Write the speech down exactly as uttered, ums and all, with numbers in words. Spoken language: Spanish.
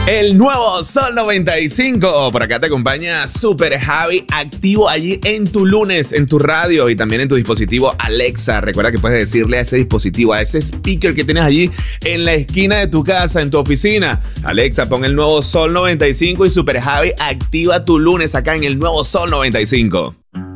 El nuevo Sol noventa y cinco. Por acá te acompaña Super Javi, activo allí en tu lunes, en tu radio y también en tu dispositivo Alexa. Recuerda que puedes decirle a ese dispositivo, a ese speaker que tienes allí en la esquina de tu casa, en tu oficina: Alexa, pon el nuevo Sol noventa y cinco y Super Javi activa tu lunes acá en el nuevo Sol noventa y cinco.